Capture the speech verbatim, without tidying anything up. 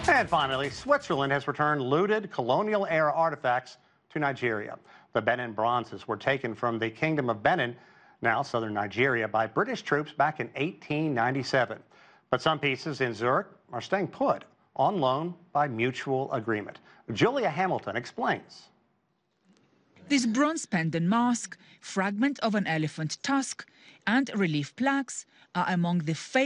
And finally, Switzerland has returned looted colonial-era artifacts to Nigeria. The Benin bronzes were taken from the Kingdom of Benin, now southern Nigeria, by British troops back in eighteen ninety-seven. But some pieces in Zurich are staying put on loan by mutual agreement. Julia Hamilton explains. This bronze pendant mask, fragment of an elephant tusk, and relief plaques are among the